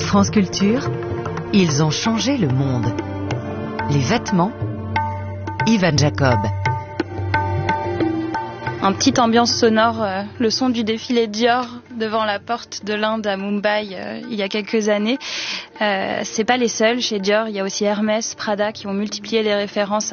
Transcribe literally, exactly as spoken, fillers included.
France Culture, ils ont changé le monde. Les vêtements, Ivan Jacob. Un petite ambiance sonore, euh, le son du défilé Dior devant la porte de l'Inde à Mumbai euh, il y a quelques années. Euh, c'est pas les seuls chez Dior, il y a aussi Hermès, Prada qui ont multiplié les références